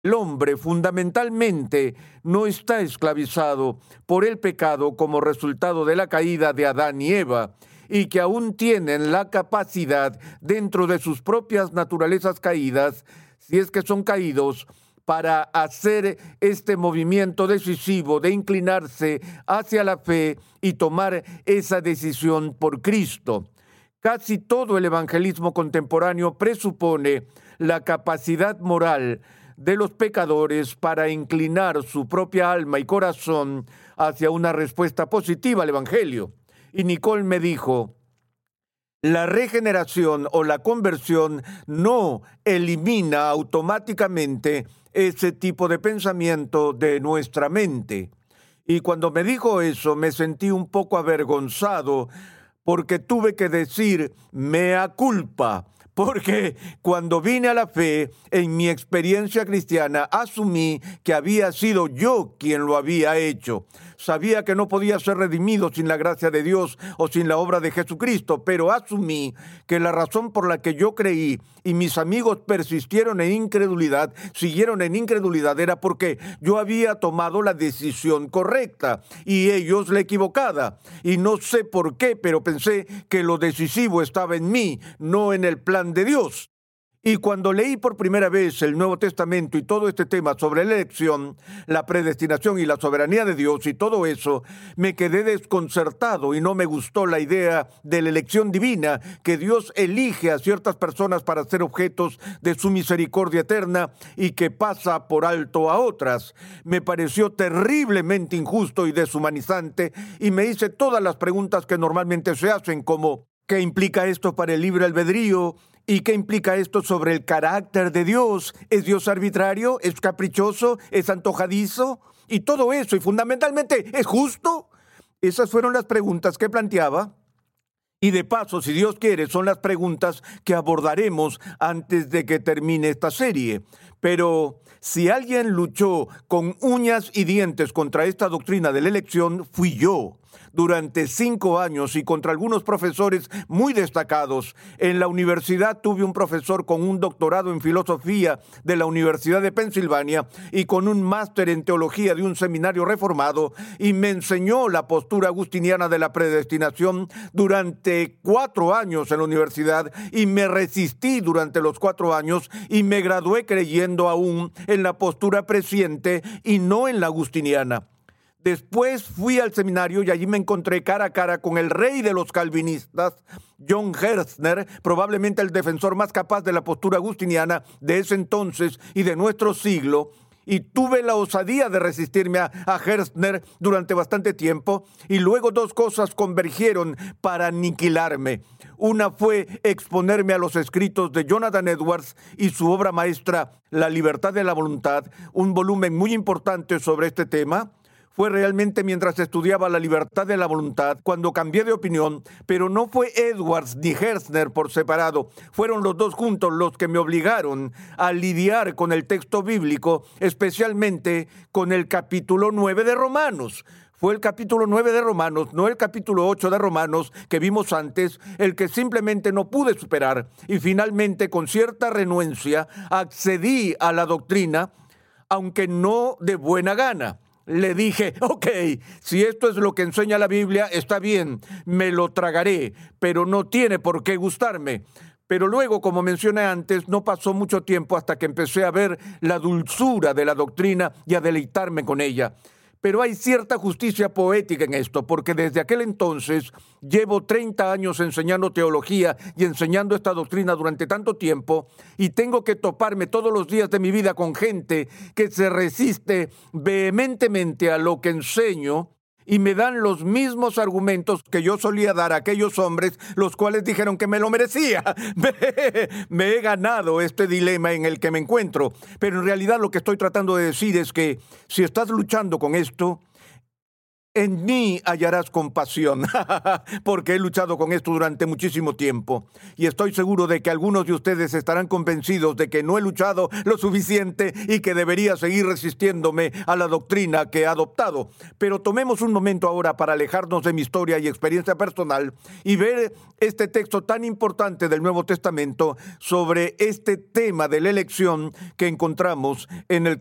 El hombre fundamentalmente no está esclavizado por el pecado como resultado de la caída de Adán y Eva, y que aún tienen la capacidad dentro de sus propias naturalezas caídas, si es que son caídos, para hacer este movimiento decisivo de inclinarse hacia la fe y tomar esa decisión por Cristo. Casi todo el evangelismo contemporáneo presupone la capacidad moral de los pecadores para inclinar su propia alma y corazón hacia una respuesta positiva al Evangelio. Y Nicole me dijo, la regeneración o la conversión no elimina automáticamente ese tipo de pensamiento de nuestra mente. Y cuando me dijo eso, me sentí un poco avergonzado porque tuve que decir mea culpa. Porque cuando vine a la fe, en mi experiencia cristiana, asumí que había sido yo quien lo había hecho. Sabía que no podía ser redimido sin la gracia de Dios o sin la obra de Jesucristo, pero asumí que la razón por la que yo creí y mis amigos persistieron en incredulidad, siguieron en incredulidad, era porque yo había tomado la decisión correcta y ellos la equivocada. Y no sé por qué, pero pensé que lo decisivo estaba en mí, no en el plan de Dios. Y cuando leí por primera vez el Nuevo Testamento y todo este tema sobre la elección, la predestinación y la soberanía de Dios y todo eso, me quedé desconcertado y no me gustó la idea de la elección divina, que Dios elige a ciertas personas para ser objetos de su misericordia eterna y que pasa por alto a otras. Me pareció terriblemente injusto y deshumanizante y me hice todas las preguntas que normalmente se hacen, como ¿qué implica esto para el libre albedrío? ¿Y qué implica esto sobre el carácter de Dios? ¿Es Dios arbitrario? ¿Es caprichoso? ¿Es antojadizo? Y todo eso, y fundamentalmente, ¿es justo? Esas fueron las preguntas que planteaba. Y de paso, si Dios quiere, son las preguntas que abordaremos antes de que termine esta serie. Pero si alguien luchó con uñas y dientes contra esta doctrina de la elección, fui yo. Durante 5 años y contra algunos profesores muy destacados. En la universidad tuve un profesor con un doctorado en filosofía de la Universidad de Pensilvania y con un máster en teología de un seminario reformado, y me enseñó la postura agustiniana de la predestinación durante 4 años en la universidad, y me resistí durante los 4 años y me gradué creyendo aún en la postura presciente y no en la agustiniana. Después fui al seminario y allí me encontré cara a cara con el rey de los calvinistas, John Herzner, probablemente el defensor más capaz de la postura agustiniana de ese entonces y de nuestro siglo, y tuve la osadía de resistirme a Herzner durante bastante tiempo, y luego 2 cosas convergieron para aniquilarme. Una fue exponerme a los escritos de Jonathan Edwards y su obra maestra, La libertad de la voluntad, un volumen muy importante sobre este tema. Fue realmente mientras estudiaba la libertad de la voluntad cuando cambié de opinión, pero no fue Edwards ni Herzner por separado. Fueron los 2 juntos los que me obligaron a lidiar con el texto bíblico, especialmente con el capítulo 9 de Romanos. Fue el capítulo 9 de Romanos, no el capítulo 8 de Romanos que vimos antes, el que simplemente no pude superar. Y finalmente, con cierta renuencia, accedí a la doctrina, aunque no de buena gana. Le dije, ok, si esto es lo que enseña la Biblia, está bien, me lo tragaré, pero no tiene por qué gustarme. Pero luego, como mencioné antes, no pasó mucho tiempo hasta que empecé a ver la dulzura de la doctrina y a deleitarme con ella. Pero hay cierta justicia poética en esto, porque desde aquel entonces llevo 30 años enseñando teología y enseñando esta doctrina durante tanto tiempo, y tengo que toparme todos los días de mi vida con gente que se resiste vehementemente a lo que enseño, y me dan los mismos argumentos que yo solía dar a aquellos hombres, los cuales dijeron que me lo merecía. Me he ganado este dilema en el que me encuentro. Pero en realidad lo que estoy tratando de decir es que si estás luchando con esto, En mí hallarás compasión, porque he luchado con esto durante muchísimo tiempo. Y estoy seguro de que algunos de ustedes estarán convencidos de que no he luchado lo suficiente y que debería seguir resistiéndome a la doctrina que he adoptado. Pero tomemos un momento ahora para alejarnos de mi historia y experiencia personal y ver este texto tan importante del Nuevo Testamento sobre este tema de la elección que encontramos en el